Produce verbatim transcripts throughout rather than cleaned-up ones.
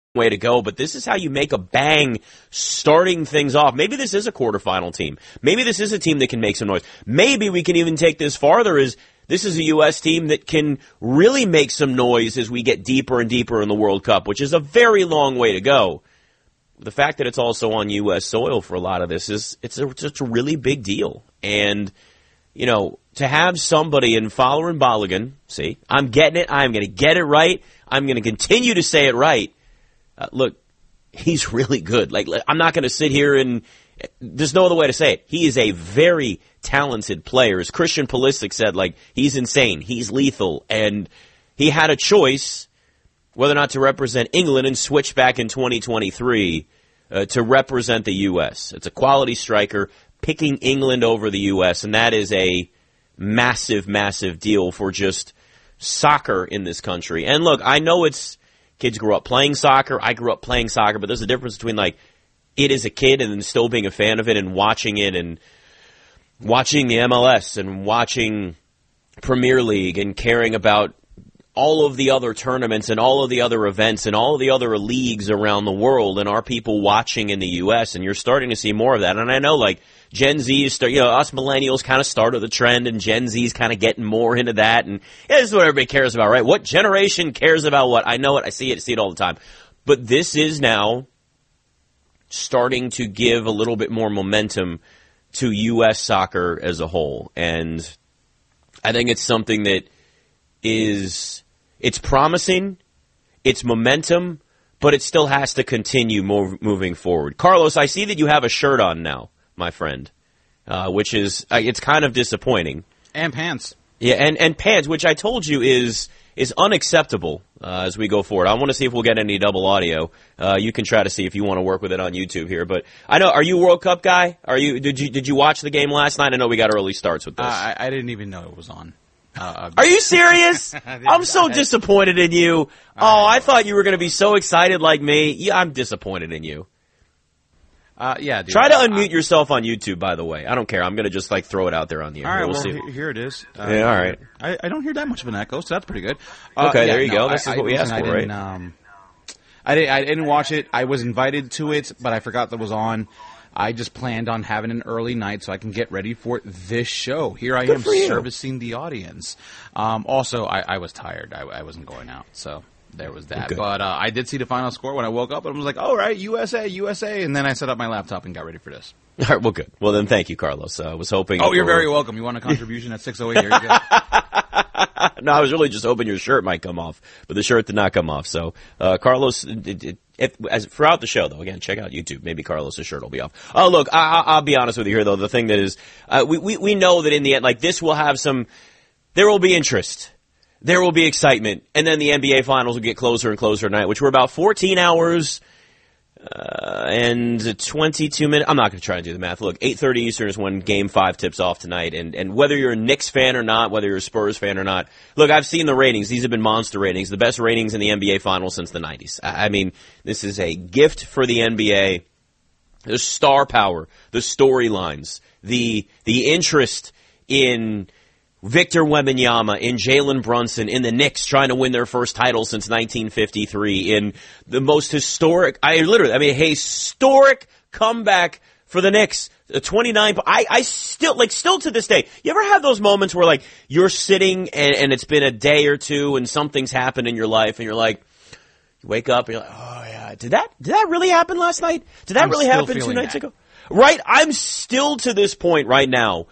way to go, but this is how you make a bang starting things off. Maybe this is a quarterfinal team. Maybe this is a team that can make some noise. Maybe we can even take this farther as this is a U S team that can really make some noise as we get deeper and deeper in the World Cup, which is a very long way to go. The fact that it's also on U S soil for a lot of this is it's a, it's a really big deal. And, you know, to have somebody in Fowler and Balogun, see, I'm getting it. I'm going to get it right. I'm going to continue to say it right. Uh, look, he's really good. Like, I'm not going to sit here and there's no other way to say it. He is a very talented player. As Christian Pulisic said, like, he's insane. He's lethal. And he had a choice whether or not to represent England and switch back in twenty twenty-three uh, to represent the U S. It's a quality striker picking England over the U S, and that is a massive, massive deal for just soccer in this country. And look, I know it's kids grew up playing soccer. I grew up playing soccer, but there's a difference between, like, it as a kid and then still being a fan of it and watching it and watching the M L S and watching Premier League and caring about all of the other tournaments and all of the other events and all of the other leagues around the world and our people watching in the U S. And you're starting to see more of that. And I know, like, Gen Z is start, you know, us millennials kind of started the trend, and Gen Z is kind of getting more into that. And yeah, this is what everybody cares about, right? What generation cares about what? I know it. I see it. I see it all the time. But this is now starting to give a little bit more momentum to U S soccer as a whole. And I think it's something that is, it's promising, it's momentum, but it still has to continue move, moving forward. Carlos, I see that you have a shirt on now, my friend, uh, which is, uh, it's kind of disappointing. And pants. Yeah, and, and pants, which I told you is is unacceptable uh, as we go forward. I want to see if we'll get any double audio. Uh, you can try to see if you want to work with it on YouTube here. But I know, are you a World Cup guy? Are you? Did you did you watch the game last night? I know we got early starts with this. Uh, I, I didn't even know it was on. Uh, Are you serious? I'm so disappointed in you. Oh, I thought you were going to be so excited like me. Yeah, I'm disappointed in you. Uh, yeah, dude. Try to unmute yourself on YouTube, by the way. I don't care. I'm going to just like throw it out there on the air. All right, we'll, well, see. Here, here it is. Uh, yeah, all right. I, I don't hear that much of an echo, so that's pretty good. Uh, okay, yeah, there you no, go. This I, is what I, we asked I for, right? Um, I, didn't, I didn't watch it. I was invited to it, but I forgot that was on. I just planned on having an early night so I can get ready for this show. Here I Good am for you. servicing the audience. Um, also, I, I was tired. I, I wasn't going out, so there was that. Okay. But uh, I did see the final score when I woke up, and I was like, all right, U S A, U S A. And then I set up my laptop and got ready for this. All right, well, good. Well, then thank you, Carlos. I uh, was hoping. Oh, you're for... very welcome. You want a contribution at six oh eight? Here you go. No, I was really just hoping your shirt might come off, but the shirt did not come off. So, uh, Carlos, it, it, if, as throughout the show, though, again, check out YouTube. Maybe Carlos' shirt will be off. Oh, look, I, I'll be honest with you here, though. The thing that is, uh, we, we we know that in the end, like this, will have some. There will be interest. There will be excitement, and then the N B A Finals will get closer and closer tonight, which we're about fourteen hours uh, and twenty-two minutes. I'm not going to try and do the math. Look, eight thirty Eastern is when Game Five tips off tonight, and and whether you're a Knicks fan or not, whether you're a Spurs fan or not, look, I've seen the ratings. These have been monster ratings, the best ratings in the N B A Finals since the nineties. I, I mean, this is a gift for the N B A. The star power, the storylines, the the interest in Victor Wembanyama, in Jalen Brunson, in the Knicks trying to win their first title since nineteen fifty-three, in the most historic, I literally, I mean, historic comeback for the Knicks. A twenty-nine, I, I still, like, still to this day, you ever have those moments where, like, you're sitting and, and it's been a day or two and something's happened in your life and you're like, you wake up and you're like, oh yeah, did that, did that really happen last night? Did that I'm really still happen two feeling nights that. ago? Right? I'm still to this point right now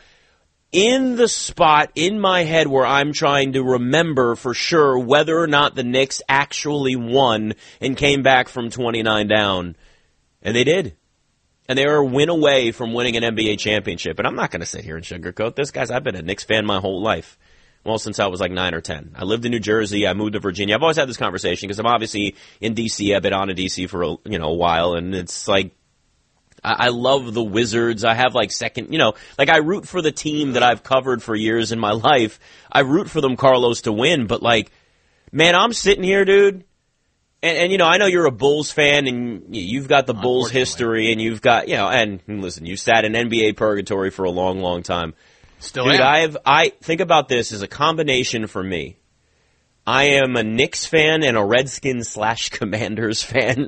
in the spot in my head where I'm trying to remember for sure whether or not the Knicks actually won and came back from twenty-nine down. And they did. And they were a win away from winning an N B A championship. And I'm not going to sit here and sugarcoat this, guys. I've been a Knicks fan my whole life. Well, since I was like nine or ten. I lived in New Jersey. I moved to Virginia. I've always had this conversation because I'm obviously in D C. I've been on in D C for a, you know, a while. And it's like, I love the Wizards. I have like second, you know, like I root for the team that I've covered for years in my life. I root for them, Carlos, to win. But like, man, I'm sitting here, dude. And, and you know, I know you're a Bulls fan and you've got the Bulls history and you've got, you know, and listen, you sat in N B A purgatory for a long, long time. Still dude, am. I've, I think about this as a combination for me. I am a Knicks fan and a Redskins slash Commanders fan